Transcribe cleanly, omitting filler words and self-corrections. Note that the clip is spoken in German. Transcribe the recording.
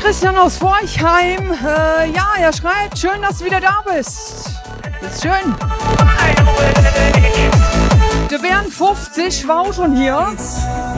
Christian aus Forchheim. Ja, er schreibt, schön, dass du wieder da bist. Das ist schön. Der Bernd 50 war auch schon hier.